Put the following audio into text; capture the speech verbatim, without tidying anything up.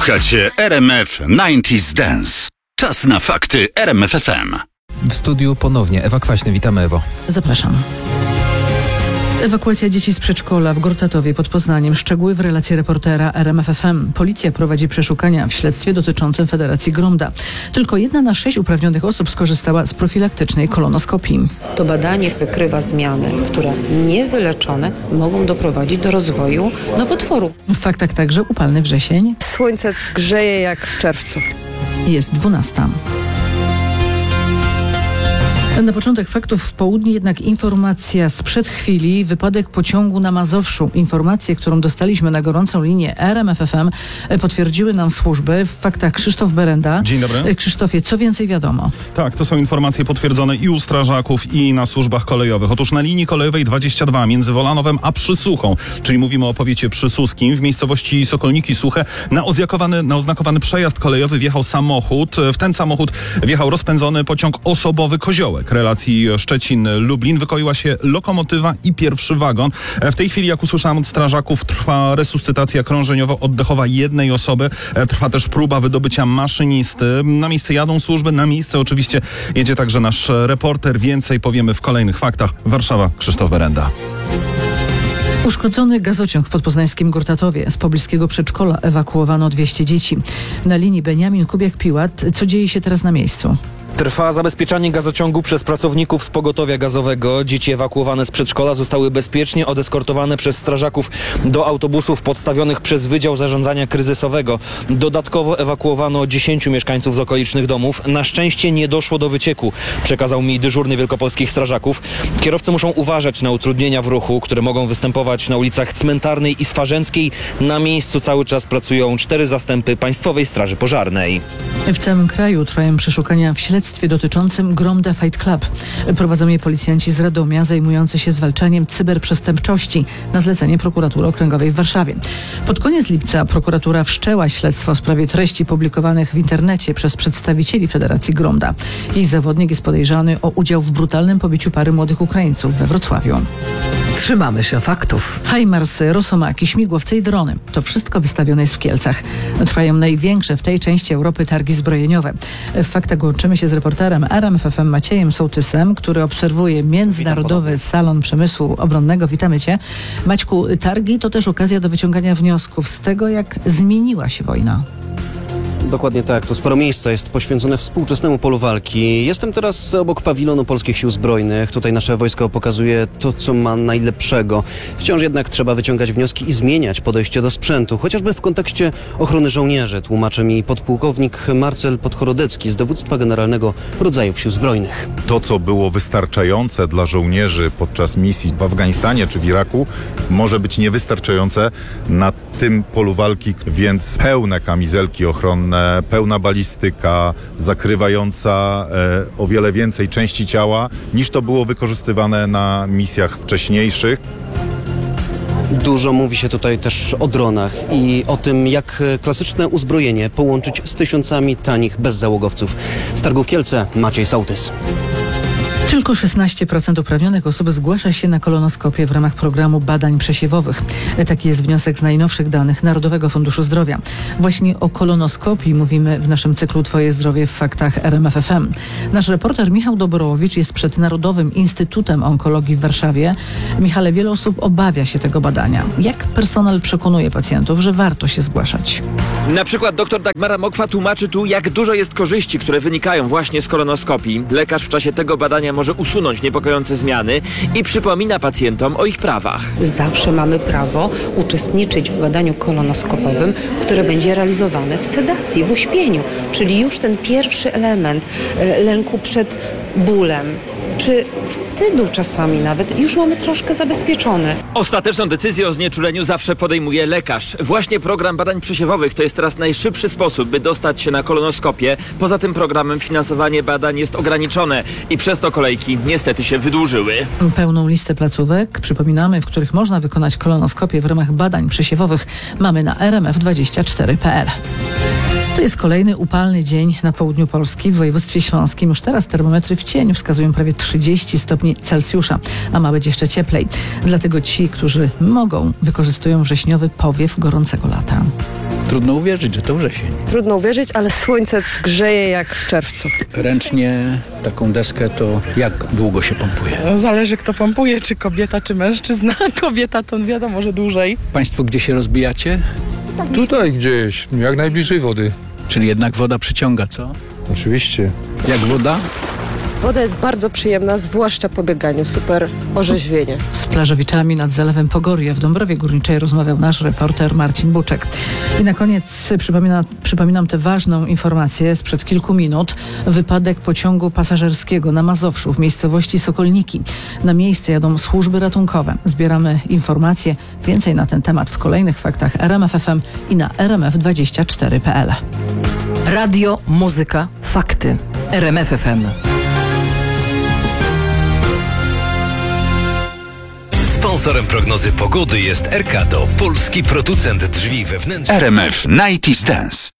Słuchacie R M F dziewięćdziesiąt Dance. Czas na fakty R M F F M. W studiu ponownie Ewa Kwaśny. Witamy, Ewo. Zapraszam. Ewakuacja dzieci z przedszkola w Gortatowie pod Poznaniem. Szczegóły w relacji reportera R M F F M. Policja prowadzi przeszukania w śledztwie dotyczącym Federacji Gromda. Tylko jedna na sześć uprawnionych osób skorzystała z profilaktycznej kolonoskopii. To badanie wykrywa zmiany, które niewyleczone mogą doprowadzić do rozwoju nowotworu. W faktach także upalny wrzesień. Słońce grzeje jak w czerwcu. Jest dwunasta. Na początek faktów w południe jednak informacja sprzed chwili. Wypadek pociągu na Mazowszu. Informację, którą dostaliśmy na gorącą linię R M F F M, potwierdziły nam służby. W faktach Krzysztof Berenda. Dzień dobry. Krzysztofie, co więcej wiadomo? Tak, to są informacje potwierdzone i u strażaków, i na służbach kolejowych. Otóż na linii kolejowej dwadzieścia dwa między Wolanowem a Przysuchą, czyli mówimy o powiecie przysuskim, w miejscowości Sokolniki Suche, na oznakowany, na oznakowany przejazd kolejowy wjechał samochód. W ten samochód wjechał rozpędzony pociąg osobowy Koziołek. Relacji Szczecin-Lublin wykoiła się lokomotywa i pierwszy wagon. W tej chwili, jak usłyszałem od strażaków, trwa resuscytacja krążeniowo-oddechowa jednej osoby. Trwa też próba wydobycia maszynisty. Na miejsce jadą służby, na miejsce oczywiście jedzie także nasz reporter. Więcej powiemy w kolejnych faktach. Warszawa, Krzysztof Berenda. Uszkodzony gazociąg w podpoznańskim Gortatowie. Z pobliskiego przedszkola ewakuowano dwieście dzieci. Na linii Beniamin Kubiak-Piłat. Co dzieje się teraz na miejscu? Trwa zabezpieczanie gazociągu przez pracowników z pogotowia gazowego. Dzieci ewakuowane z przedszkola zostały bezpiecznie odeskortowane przez strażaków do autobusów podstawionych przez Wydział Zarządzania Kryzysowego. Dodatkowo ewakuowano dziesięciu mieszkańców z okolicznych domów. Na szczęście nie doszło do wycieku, przekazał mi dyżurny wielkopolskich strażaków. Kierowcy muszą uważać na utrudnienia w ruchu, które mogą występować na ulicach Cmentarnej i Swarzęckiej. Na miejscu cały czas pracują cztery zastępy Państwowej Straży Pożarnej. W całym kraju trwają przeszukania w śledztwie dotyczącym Gromda Fight Club. Prowadzą je policjanci z Radomia zajmujący się zwalczaniem cyberprzestępczości na zlecenie Prokuratury Okręgowej w Warszawie. Pod koniec lipca prokuratura wszczęła śledztwo w sprawie treści publikowanych w internecie przez przedstawicieli Federacji Gromda. Jej zawodnik jest podejrzany o udział w brutalnym pobiciu pary młodych Ukraińców we Wrocławiu. Trzymamy się faktów. Hajmarsy, Rosomaki, śmigłowce i drony. To wszystko wystawione jest w Kielcach. Trwają największe w tej części Europy targi zbrojeniowe. W faktach łączymy się z reporterem R M F F M Maciejem Sołtysem, który obserwuje Międzynarodowy Salon Przemysłu Obronnego. Witamy Cię. Maćku, targi to też okazja do wyciągania wniosków z tego, jak zmieniła się wojna. Dokładnie tak. Tu sporo miejsca jest poświęcone współczesnemu polu walki. Jestem teraz obok pawilonu Polskich Sił Zbrojnych. Tutaj nasze wojsko pokazuje to, co ma najlepszego. Wciąż jednak trzeba wyciągać wnioski i zmieniać podejście do sprzętu. Chociażby w kontekście ochrony żołnierzy, tłumaczy mi podpułkownik Marcel Podchorodecki z Dowództwa Generalnego Rodzajów Sił Zbrojnych. To, co było wystarczające dla żołnierzy podczas misji w Afganistanie czy w Iraku, może być niewystarczające na tym polu walki, więc pełne kamizelki ochronne, pełna balistyka zakrywająca e, o wiele więcej części ciała, niż to było wykorzystywane na misjach wcześniejszych. Dużo mówi się tutaj też o dronach i o tym, jak klasyczne uzbrojenie połączyć z tysiącami tanich bezzałogowców. Z targów Kielce, Maciej Sołtys. Tylko szesnaście procent uprawnionych osób zgłasza się na kolonoskopię w ramach programu badań przesiewowych. Taki jest wniosek z najnowszych danych Narodowego Funduszu Zdrowia. Właśnie o kolonoskopii mówimy w naszym cyklu Twoje zdrowie w faktach R M F F M. Nasz reporter Michał Dobrowicz jest przed Narodowym Instytutem Onkologii w Warszawie. Michale, wiele osób obawia się tego badania. Jak personel przekonuje pacjentów, że warto się zgłaszać? Na przykład dr Dagmara Mokwa tłumaczy tu, jak dużo jest korzyści, które wynikają właśnie z kolonoskopii. Lekarz w czasie tego badania może usunąć niepokojące zmiany i przypomina pacjentom o ich prawach. Zawsze mamy prawo uczestniczyć w badaniu kolonoskopowym, które będzie realizowane w sedacji, w uśpieniu, czyli już ten pierwszy element e, lęku przed bólem, czy wstydu czasami nawet, już mamy troszkę zabezpieczone. Ostateczną decyzję o znieczuleniu zawsze podejmuje lekarz. Właśnie program badań przesiewowych to jest teraz najszybszy sposób, by dostać się na kolonoskopię. Poza tym programem finansowanie badań jest ograniczone i przez to kolejki niestety się wydłużyły. Pełną listę placówek, przypominamy, w których można wykonać kolonoskopię w ramach badań przesiewowych, mamy na r m f dwadzieścia cztery kropka p l. To jest kolejny upalny dzień na południu Polski. W województwie śląskim już teraz termometry w cieniu wskazują prawie trzydzieści stopni Celsjusza, a ma być jeszcze cieplej. Dlatego ci, którzy mogą, wykorzystują wrześniowy powiew gorącego lata. Trudno uwierzyć, że to wrzesień. Trudno uwierzyć, ale słońce grzeje jak w czerwcu. Ręcznie taką deskę to jak długo się pompuje? No, zależy kto pompuje, czy kobieta, czy mężczyzna. Kobieta to wiadomo, że dłużej. Państwo gdzie się rozbijacie? Tutaj gdzieś, jak najbliżej wody. Czyli jednak woda przyciąga, co? Oczywiście. Jak woda? Woda jest bardzo przyjemna, zwłaszcza po bieganiu. Super orzeźwienie. Z plażowiczami nad Zalewem Pogorje w Dąbrowie Górniczej rozmawiał nasz reporter Marcin Buczek. I na koniec przypomina, przypominam tę ważną informację sprzed kilku minut. Wypadek pociągu pasażerskiego na Mazowszu w miejscowości Sokolniki. Na miejsce jadą służby ratunkowe. Zbieramy informacje. Więcej na ten temat w kolejnych faktach R M F F M i na r m f dwadzieścia cztery kropka p l. Radio, muzyka, fakty. R M F F M. Sponsorem prognozy pogody jest Erkado, polski producent drzwi wewnętrznych. R M F dziewięćdziesiąt Dance.